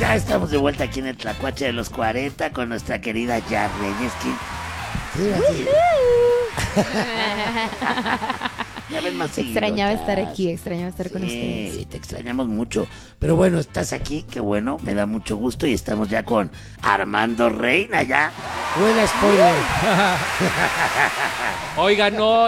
Ya estamos de vuelta aquí en el Tlacuache de los 40 con nuestra querida Yar Reyes. Ya ves más seguido, Extrañaba Yar. estar aquí, extrañaba estar con ustedes. Sí, te extrañamos mucho. Pero bueno, estás aquí, qué bueno, me da mucho gusto. Y estamos ya con Armando Reina, ya. Buena spoiler. Oiga, no,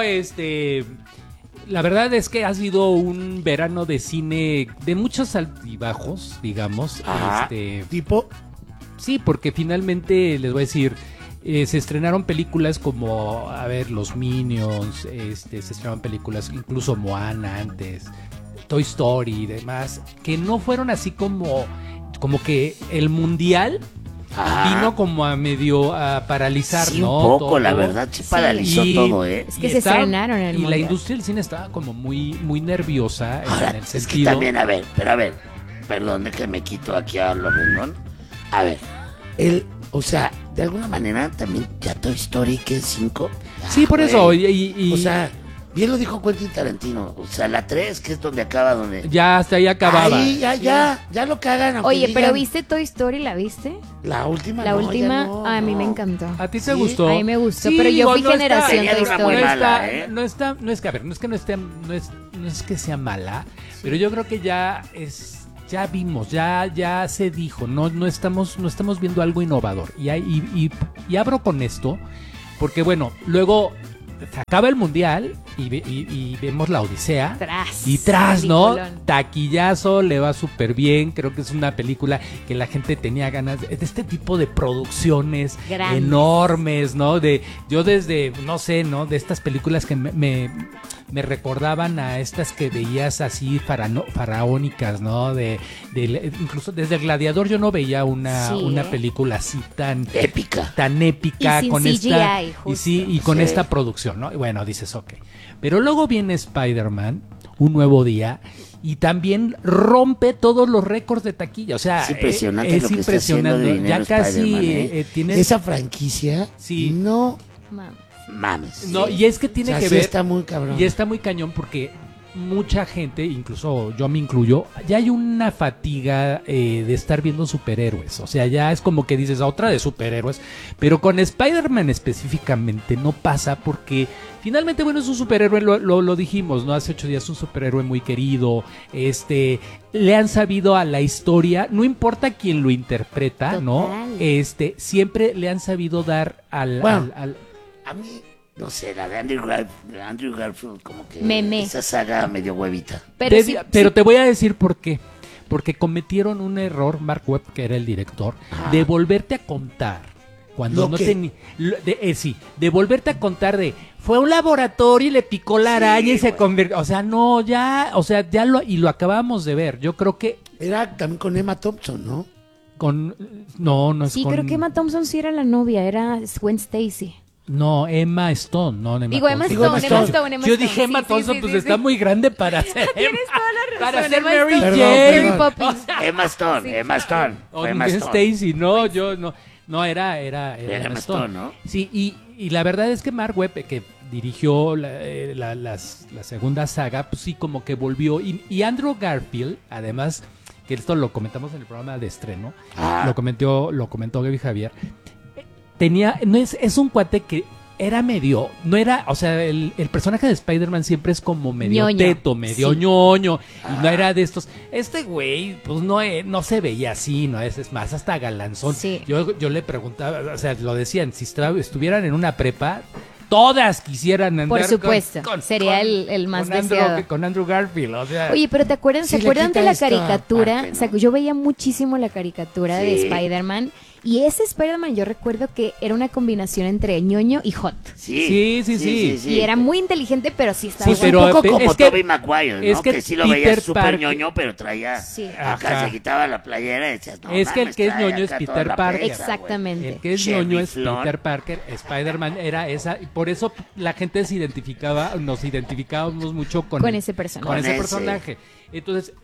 la verdad es que ha sido un verano de cine de muchos altibajos, digamos. Ajá. Tipo, Sí, porque finalmente, les voy a decir, se estrenaron películas como, a ver, Los Minions, se estrenaron películas, incluso Moana antes, Toy Story y demás, que no fueron así como que el mundial vino como a medio a paralizar, Sí, ¿no? un poco, Todo. la verdad, se paralizó Y- todo, ¿eh? Es que y se estaba- estrenaron en el Y la mundial. industria del cine estaba como muy nerviosa Ahora, en el es que sentido. también, a ver, perdón de que me quito aquí a los Rendón. A ver, o sea, de alguna manera también ya Toy Story, que es 5. Sí, por eso. Y O sea, bien lo dijo Quentin Tarantino. O sea, la 3, que es donde acaba, donde... ya hasta ahí acababa. Ahí, ya lo cagan. aunque Oye, pero digan, ¿viste Toy Story? ¿La viste? La última La no, última, ya no, a mí no. me encantó. ¿A ti te Sí, gustó? a mí me gustó, Sí, pero yo digo, fui no está- generación Tenía Toy una muy Story. mala, ¿eh? no es que, a ver, no es que no esté, no es que sea mala, pero yo creo que ya vimos, ya se dijo, no estamos viendo algo innovador. Y abro con esto, porque bueno, luego se acaba el mundial y vemos la Odisea. Tras, ¿no? Peliculón. Taquillazo, le va súper bien. Creo que es una película que la gente tenía ganas de este tipo de producciones Grandes. enormes, ¿no? Yo desde, no sé, ¿no? De estas películas que me recordaban a estas que veías así faraónicas, ¿no? Incluso desde El Gladiador yo no veía una película así tan Épica. épica Y sin con CGI, esta y con Sí. esta producción, ¿no? Y bueno, dices, ok. Pero luego viene Spider-Man, Un Nuevo Día, y también rompe todos los récords de taquilla. O sea, Es impresionante lo que está haciendo de dinero Ya casi Spider-Man, ¿eh? tiene... esa franquicia, Sí. no, Mames. Mames. No, y es que tiene o sea, que sí ver... está muy cabrón. Y está muy cañón porque mucha gente, incluso yo me incluyo, ya hay una fatiga de estar viendo superhéroes. O sea, ya es como que dices, otra de superhéroes. Pero con Spider-Man específicamente no pasa porque finalmente, bueno, es un superhéroe, lo dijimos, ¿no? Hace 8 días, un superhéroe muy querido. Le han sabido a la historia, no importa quién lo interpreta, ¿no? Total. Siempre le han sabido dar Bueno. A mí, no sé, la de Andrew Garfield, como que Meme. esa saga medio huevita. Pero sí, pero sí. te voy a decir por qué. Porque cometieron un error, Mark Webb, que era el director, de volverte a contar cuando Lo no que- tenía... de volverte a contar fue a un laboratorio y le picó la araña y se güey. convirtió... O sea, no, ya lo acabamos de ver. Yo creo que Era también con Emma Thompson, ¿no? no es Sí, con... creo que Emma Thompson sí era la novia, era Gwen Stacy. No, Emma Stone, no Emma Digo, Emma Thompson. Stone, Emma Stone, Emma Yo Stone. dije Emma Sí, sí, Thompson, sí, pues sí, está sí. muy grande para ser Tienes toda la razón, para ser Emma Mary Stone. Jane. Mary Poppins. Emma Stone, Sí. Emma Stone. O Fue Emma Gwen Stone. Stacy, no, yo no era Emma Stone, ¿no? Sí, y la verdad es que Mark Webb, que dirigió la segunda saga, pues sí, como que volvió. Y Andrew Garfield, además, que esto lo comentamos en el programa de estreno, lo comentó Gaby Javier, es un cuate que era medio, no era, o sea, el personaje de Spider-Man siempre es como medio Ñoño. teto, medio Sí. ñoño, y no era de estos. Este güey, pues no se veía así, ¿no? Es más, hasta galanzón. Sí. Yo le preguntaba, o sea, lo decían, si estuvieran en una prepa, todas quisieran andar Por supuesto, sería el más deseado. con Andrew Garfield, o sea. Oye, pero ¿se Sí, le acuerdan quita de la esta caricatura? parte, ¿no? O sea, yo veía muchísimo la caricatura de Sí. Spider-Man. Y ese Spider-Man yo recuerdo que era una combinación entre ñoño y hot. Sí. Y era muy inteligente, pero sí estaba Sí, bueno. pero un poco como es que- Tobey Maguire, ¿no? es que Que sí lo Peter veías súper Parker- ñoño, pero traía... Sí. Acá Ajá. se quitaba la playera y decías, no Es que el mames, que es trae ñoño es acá Peter toda la Parker. pega, güey. Exactamente. El que es Cherry ñoño es Flor. Peter Parker, Spider-Man era esa, y por eso la gente nos identificábamos mucho con ese personaje. con ese Con ese. personaje. Entonces,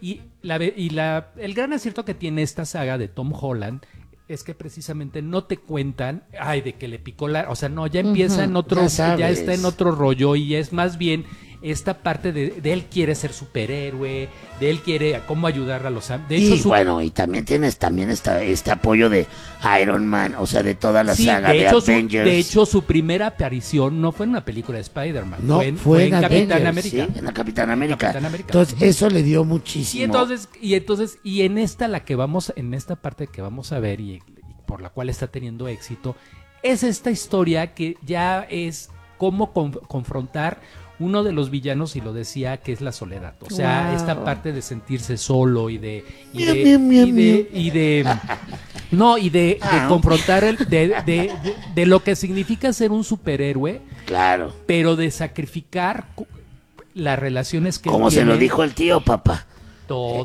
el gran acierto que tiene esta saga de Tom Holland es que precisamente no te cuentan, de que le picó o sea, no, ya empieza en otro, ya sabes. ya está en otro rollo y es más bien esta parte de él quiere ser superhéroe, de él quiere cómo ayudar a los... De Y hecho, bueno, y también tienes este apoyo de Iron Man, o sea, de toda la sí, saga de Avengers. de hecho, su primera aparición no fue en una película de Spider-Man, No, fue en Capitán Avengers, América. Sí, en la Capitán América. Capitán América. Entonces, eso le dio muchísimo. Y en esta parte que vamos a ver y por la cual está teniendo éxito, es esta historia que ya es cómo confrontar uno de los villanos, y lo decía, que es la soledad. O sea, Wow. esta parte de sentirse solo y de confrontar de lo que significa ser un superhéroe, Claro. pero de sacrificar las relaciones que Como se lo tiene. dijo el tío, papá. Todo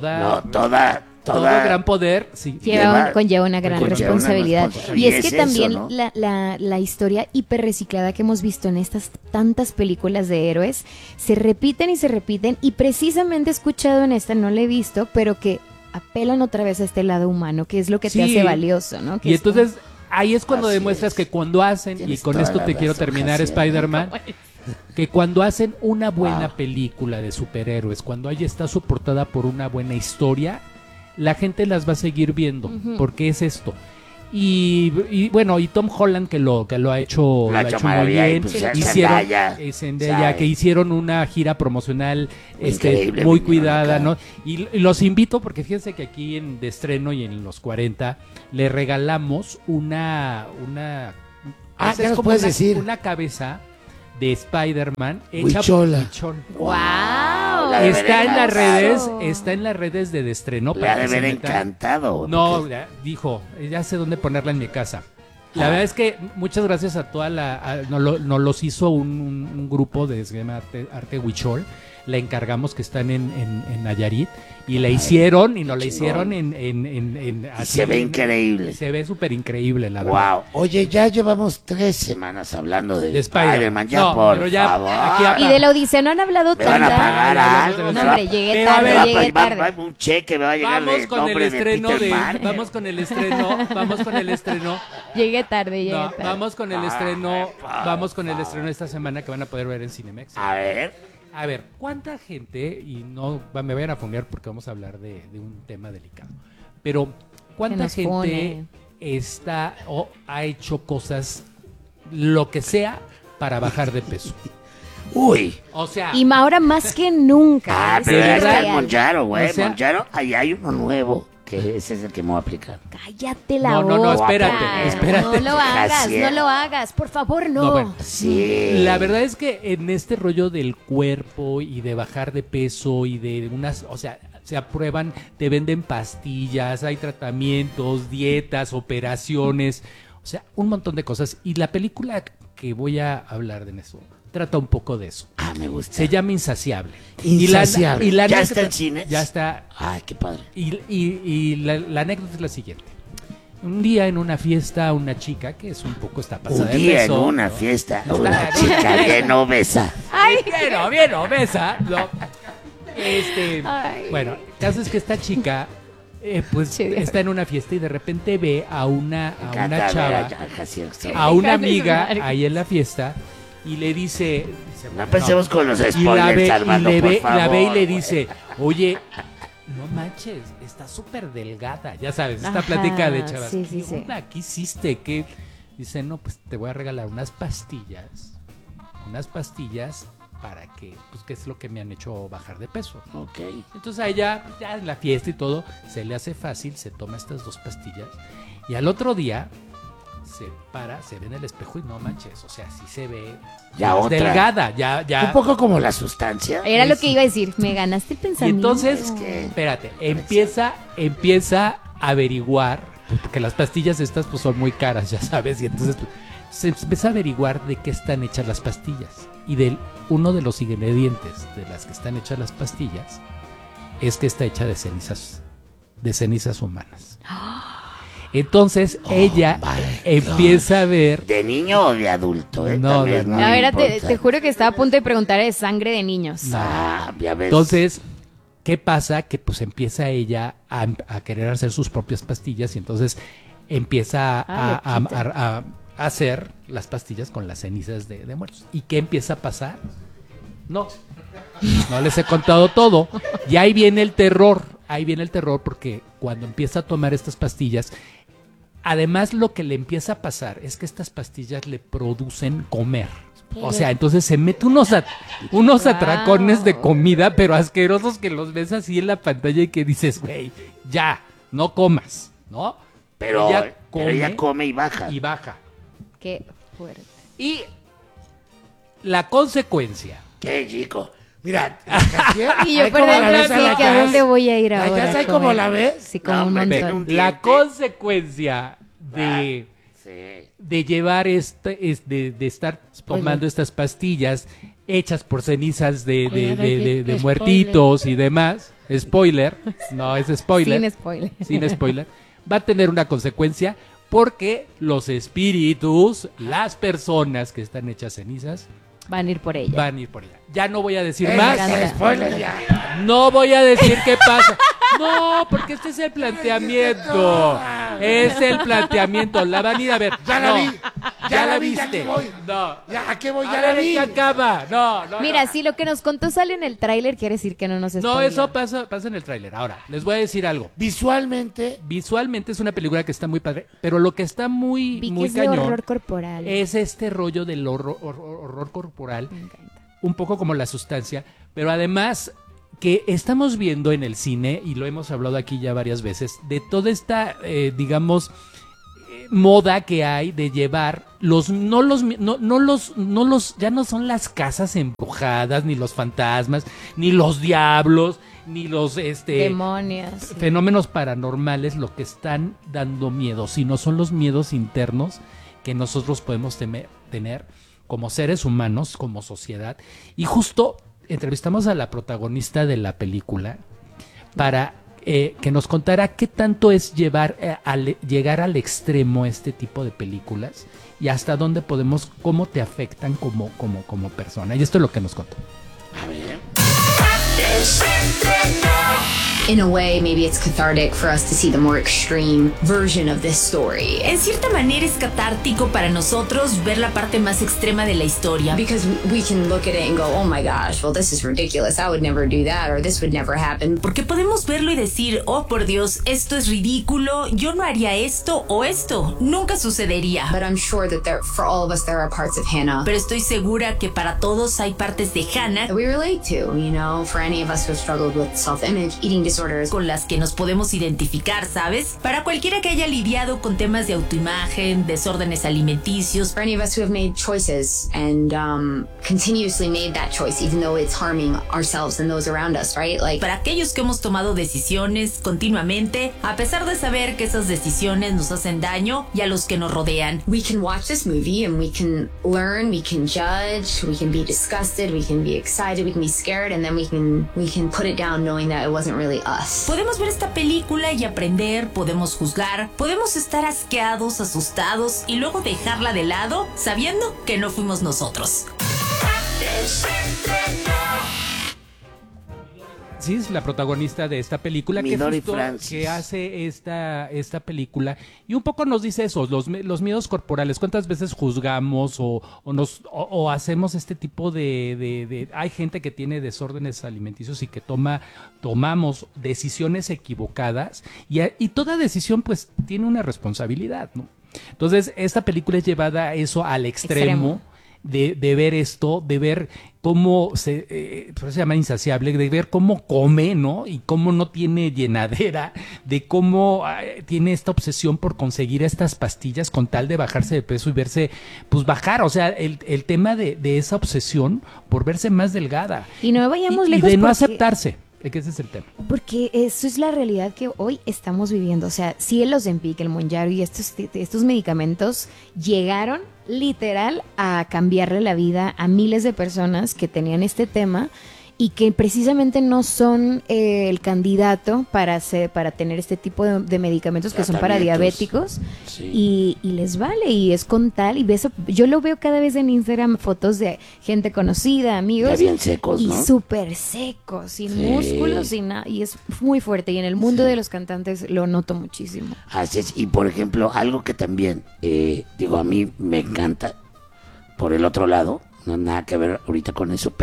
Gran poder, sí. Conlleva una gran conlleva una responsabilidad. responsabilidad. Y Y es que es eso, también ¿no? la historia hiper reciclada que hemos visto en estas tantas películas de héroes se repiten y precisamente he escuchado en esta, no la he visto, pero que apelan otra vez a este lado humano, que es lo que te Sí. hace valioso, ¿no? Que Y es entonces ahí es cuando Así demuestras es. que cuando hacen, y Tienes con toda esto la te quiero razón, terminar, Jaciel. Spider-Man, que cuando hacen una buena Wow. película de superhéroes, cuando ahí está soportada por una buena historia, la gente las va a seguir viendo, porque es esto. Y bueno, y Tom Holland que lo ha hecho, Lo ha hecho muy maravilla, y bien. pues ya Hicieron Zendaya, Zendaya, que hicieron una gira promocional Increíble, muy vinieron cuidada, acá. ¿no? Y los invito porque fíjense que aquí de estreno y en los 40 le regalamos una pues ¿qué es nos como puedes decir? una cabeza de Spider-Man hecha Huichola. por Huichol. ¡Wow! La de Está en las Wow. redes de estreno. Le ha de que se haber metan. encantado. No, porque- dijo, ya sé dónde ponerla en mi casa. La verdad es que muchas gracias a toda nos los hizo un grupo de se llama Arte Huichol. La encargamos, que están en Nayarit, y la hicieron, y nos la chingón. hicieron en Y así, se ve increíble. Se ve súper increíble, la verdad. Wow. Oye, ya llevamos 3 Semanas hablando de De Spider-Man. Spider-Man, ya No, por pero ya favor. aquí Y de la Odisea no han hablado Me van a tanta. pagar algo. No, hombre, llegué Pero a tarde, ver, llegué tarde. Va un cheque, me va a llegar Vamos de con el nombre estreno de Peter Parker. vamos con el estreno. Llegué tarde, No, tarde. vamos con el estreno esta semana que van a poder ver en Cinemex. A ver, A ver, ¿cuánta gente, y no me vayan a fonear porque vamos a hablar de un tema delicado, pero cuánta nos gente fone. está o ha hecho cosas, lo que sea, para bajar de peso? uy. O sea, Y ahora más que nunca. Ah, pero de ahí verdad. está el Monjaro, güey. O sea- Monjaro, ahí hay uno nuevo, que ese es el que me voy a aplicar. Cállate la No, boca. no, no, espérate. No lo hagas, Jaciel. no lo hagas. Por favor, no. No, bueno. Sí. la verdad es que en este rollo del cuerpo y de bajar de peso y de unas, o sea, se aprueban, te venden pastillas, hay tratamientos, dietas, operaciones, o sea, un montón de cosas. Y la película que voy a hablar de eso trata un poco de eso. Ah, me gusta. Se llama Insaciable. Insaciable. Y la ¿Ya anécdota- está en cines? Ya está. Ay, qué padre. Y la anécdota es la siguiente. Un día en una fiesta, una chica que es un poco está pasada Un de día en peso, una ¿no? fiesta, Está- una chica bien obesa. Ay. Bien obesa, ¿no? Ay. Bueno, el caso es que esta chica, pues, Sí. está en una fiesta y de repente ve a una Encanta chava, ver a Jaciel. a una Hija de su amiga madre. ahí en la fiesta y le dice, No bueno, empecemos con los y la spoilers, ve, Armando, y por la favor. ve y le güey. dice, oye, no manches, está súper delgada, ya sabes, esta Ajá, plática de chavas. sí, sí, ¿Qué sí. onda? ¿Qué hiciste? ¿Qué? Dice, no, pues te voy a regalar unas pastillas para que, pues, ¿qué es lo que me han hecho bajar de peso? Ok. Entonces a ella, ya en la fiesta y todo, se le hace fácil, se toma estas 2 pastillas y al otro día se para, se ve en el espejo y no manches, o sea, sí se ve Ya más otra. delgada, ya. Un poco como la sustancia. Era lo que iba a decir. Me ganaste el Y pensamiento. entonces, espérate, empieza a averiguar, porque las pastillas estas pues son muy caras, ya sabes, y entonces se empieza a averiguar de qué están hechas las pastillas. Y uno de los ingredientes de las que están hechas las pastillas es que está hecha de cenizas humanas. Entonces ella empieza a ver. ¿De niño o de adulto? No, También de- es muy A ver, te importante. juro que estaba a punto de preguntar de sangre de niños. Ah, ya ves. Entonces, ¿qué pasa? Que pues empieza ella a querer hacer sus propias pastillas y entonces empieza a hacer las pastillas con las cenizas de muertos. ¿Y qué empieza a pasar? No les he contado todo. Y ahí viene el terror. Porque cuando empieza a tomar estas pastillas, además lo que le empieza a pasar es que estas pastillas le producen comer. O sea, entonces se mete unos atracones de comida, pero asquerosos, que los ves así en la pantalla y que dices, güey, ya, no comas, ¿no? Pero ella come y baja. Y baja. Qué fuerte. Y la consecuencia. Qué chico. Mira, Cassier, Y yo ahí por como la dentro ves a así, la que ¿a Cass. dónde voy a ir La ahora? Cass, a ahí como comer? la ves. Sí, como No, un hombre, montón. un La diente. consecuencia de Sí. de llevar de estar tomando estas pastillas hechas por cenizas de muertitos y demás, spoiler, no es spoiler, Sin spoiler. sin spoiler, va a tener una consecuencia porque los espíritus, las personas que están hechas cenizas, Van a ir por ella. van a ir por ella. Ya no voy a decir Me más. encanta. spoiler ya. No voy a decir qué pasa. No, porque este es el planteamiento. Es el planteamiento. La van a ir a ver. Ya la No, vi. Ya la vi, viste. ya que voy. No. Ya, ¿a qué voy? A Ya la ver, vi. ¿qué acaba? No. Mira, si lo que nos contó sale en el tráiler, quiere decir que no nos No, spoiler. eso pasa en el tráiler. Ahora, les voy a decir algo. Visualmente, Visualmente es una película que está muy padre, pero lo que está muy, Vi que muy es de cañón horror corporal. es este rollo del horror corporal, Me encanta. un poco como La Sustancia, pero además que estamos viendo en el cine, y lo hemos hablado aquí ya varias veces, de toda esta, digamos, moda que hay de llevar ya no son las casas embrujadas, ni los fantasmas, ni los diablos, ni los Demonios. Sí. fenómenos paranormales lo que están dando miedo, sino son los miedos internos que nosotros podemos tener como seres humanos, como sociedad. Y justo entrevistamos a la protagonista de la película para que nos contara qué tanto es llegar al extremo este tipo de películas y hasta dónde podemos, cómo te afectan como persona. Y esto es lo que nos contó. A ver. In a way, maybe it's cathartic for us to see the more extreme version of this story. En cierta manera es catártico para nosotros ver la parte más extrema de la historia. Because we can look at it and go, oh my gosh, well, this is ridiculous. I would never do that, or this would never happen. Porque podemos verlo y decir, oh por Dios, esto es ridículo, yo no haría esto o esto, nunca sucedería. But I'm sure that for all of us, there are parts of Hannah Pero estoy segura que para todos hay partes de Hannah that we relate to, you know, for any of us who have struggled with self-image, eating disorders. con las que nos podemos identificar, ¿sabes? Para cualquiera que haya lidiado con temas de autoimagen, desórdenes alimenticios, For any of us who have made choices and continuously made that choice, even though it's harming ourselves and those around us, right? Like, para aquellos que hemos tomado decisiones continuamente, a pesar de saber que esas decisiones nos hacen daño y a los que nos rodean. we can watch this movie and we can learn, we can judge, we can be disgusted, we can be excited, we can be scared, and then we can put it down knowing that it wasn't really us. Podemos ver esta película y aprender, podemos juzgar, podemos estar asqueados, asustados y luego dejarla de lado sabiendo que no fuimos nosotros. Sí, es la protagonista de esta película Midori justo Francis. que hace esta película y un poco nos dice eso, los miedos corporales. ¿Cuántas veces juzgamos o hacemos este tipo de hay gente que tiene desórdenes alimenticios y que tomamos decisiones equivocadas y toda decisión pues tiene una responsabilidad, ¿no? Entonces esta película es llevada a eso al extremo. De ver esto, de ver cómo por eso se llama Insaciable, de ver cómo come, ¿no? Y cómo no tiene llenadera, de cómo tiene esta obsesión por conseguir estas pastillas con tal de bajarse de peso y verse, pues bajar, o sea, el tema de esa obsesión por verse más delgada. Y no vayamos y lejos de no porque- aceptarse, que ese es el tema. Porque eso es la realidad que hoy estamos viviendo. O sea, sí el Ozempic, el Mounjaro y estos medicamentos llegaron literal a cambiarle la vida a miles de personas que tenían este tema y que precisamente no son el candidato para tener este tipo de medicamentos que son para Tratamientos. diabéticos. Sí. Y les vale, y es con tal, y yo lo veo cada vez en Instagram, fotos de gente conocida, amigos, Ya bien secos, y ¿no? súper secos, sin Sí. músculos, sin nada, y es muy fuerte, y en el mundo de los cantantes lo noto muchísimo. Así es. Y por ejemplo, algo que también, digo, a mí me encanta, por el otro lado, no nada que ver ahorita con eso, pero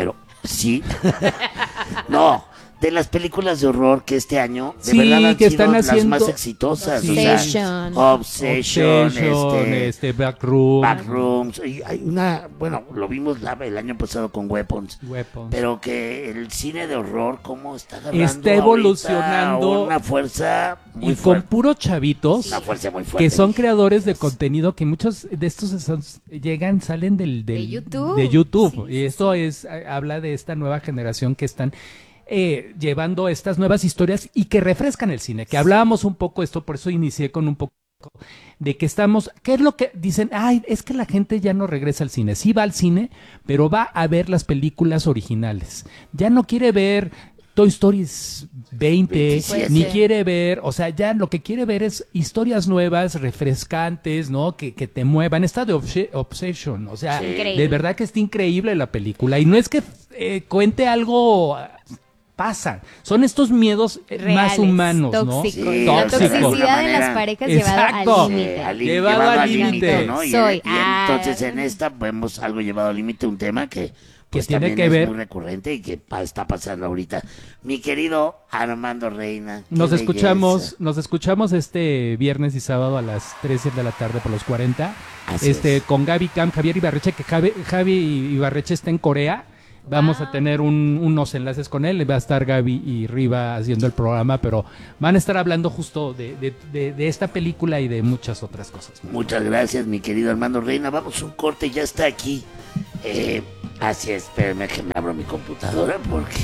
Sí. No, de las películas de horror que este año de Sí, verdad han que sido están las haciendo- más exitosas. Obsession. Obsession, Backroom, Backrooms. Y hay una, bueno, lo vimos el año pasado con Weapons. Weapons. Pero que el cine de horror, cómo está agarrando Está ahorita evolucionando una fuerza muy y con fuerte. puros chavitos Una fuerza muy fuerte. que son creadores de contenido, que muchos de estos salen De YouTube. de YouTube. Sí, Y esto habla de esta nueva generación que están llevando estas nuevas historias y que refrescan el cine, que hablábamos un poco esto, por eso inicié con un poco de que estamos, ¿qué es lo que dicen? Ay, es que la gente ya no regresa al cine, sí va al cine, pero va a ver las películas originales, ya no quiere ver Toy Story 20, 27. ni quiere ver, o sea, ya lo que quiere ver es historias nuevas, refrescantes, ¿no? Que te muevan. Esta de Obsession, o sea, Sí. Increíble. de verdad que está increíble la película. Y no es que cuente algo, pasa. Son estos miedos Reales, más humanos, tóxicos. ¿no? Sí, La tóxicos. toxicidad en las Manera. parejas Exacto. llevado al límite. Llevado al límite. ¿no? Y, Soy. y entonces en esta vemos algo llevado al límite, un tema que pues tiene también que es ver- muy recurrente y que está pasando ahorita. Mi querido Armando Reina. qué Nos belleza. escuchamos este viernes y sábado a las 3 de la tarde por los 40. Así es. Con Gaby Camp, Javier Ibarreche, que Javi Ibarreche está en Corea. Vamos a tener unos enlaces con él. Va a estar Gaby y Riva haciendo el programa, pero van a estar hablando justo de esta película y de muchas otras cosas. Muchas gracias, mi querido Armando Reina. Vamos a un corte, ya está aquí. Así es, espérenme que me abro mi computadora porque...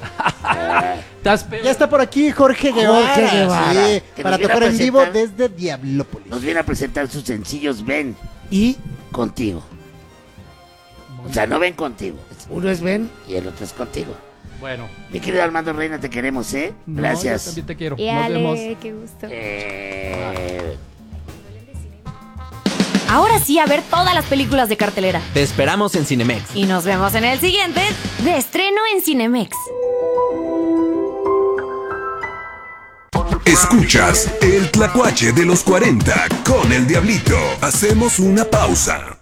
Ya está por aquí Jorge Guevara, Guevara, sí, que para nos viene tocar a en vivo presentar- desde Diablópolis. nos viene a presentar sus sencillos Ven y Contigo. O sea, no ven contigo. Uno es Ben. Y el otro es contigo. Bueno, Mi querido Armando Reina, te queremos, ¿eh? no, yo Gracias. también te quiero. Y Nos vemos. Ale, qué gusto. Ahora sí, a ver todas las películas de cartelera. Te esperamos en Cinemex. Y nos vemos en el siguiente de estreno en Cinemex. Escuchas el Tlacuache de los 40 con el Diablito. Hacemos una pausa.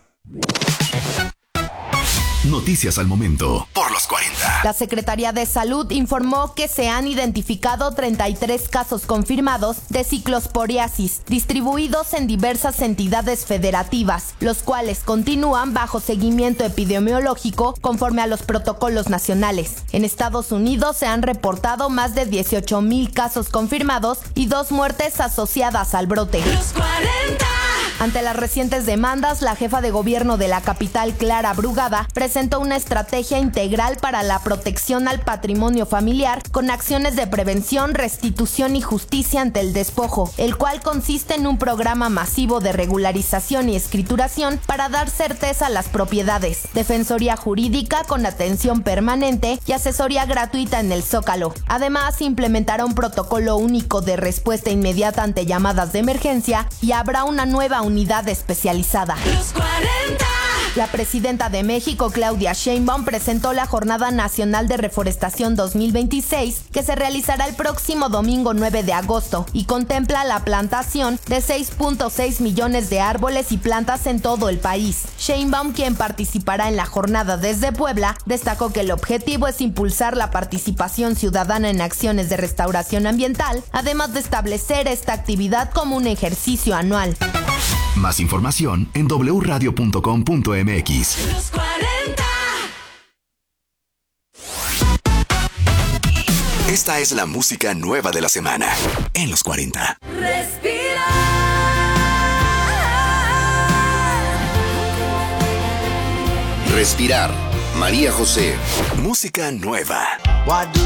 Noticias al momento por los 40. La Secretaría de Salud informó que se han identificado 33 casos confirmados de ciclosporiasis, distribuidos en diversas entidades federativas, los cuales continúan bajo seguimiento epidemiológico conforme a los protocolos nacionales. En Estados Unidos se han reportado más de 18,000 casos confirmados y 2 muertes asociadas al brote. Ante las recientes demandas, la jefa de gobierno de la capital, Clara Brugada, presentó una estrategia integral para la protección al patrimonio familiar con acciones de prevención, restitución y justicia ante el despojo, el cual consiste en un programa masivo de regularización y escrituración para dar certeza a las propiedades, defensoría jurídica con atención permanente y asesoría gratuita en el Zócalo. Además, implementará un protocolo único de respuesta inmediata ante llamadas de emergencia y habrá una nueva unidad especializada. La presidenta de México, Claudia Sheinbaum, presentó la Jornada Nacional de Reforestación 2026, que se realizará el próximo domingo 9 de agosto y contempla la plantación de 6.6 millones de árboles y plantas en todo el país. Sheinbaum, quien participará en la jornada desde Puebla, destacó que el objetivo es impulsar la participación ciudadana en acciones de restauración ambiental, además de establecer esta actividad como un ejercicio anual. Más información en wradio.com.mx. Esta es la música nueva de la semana en los 40. Respirar. María José. Música nueva. Why do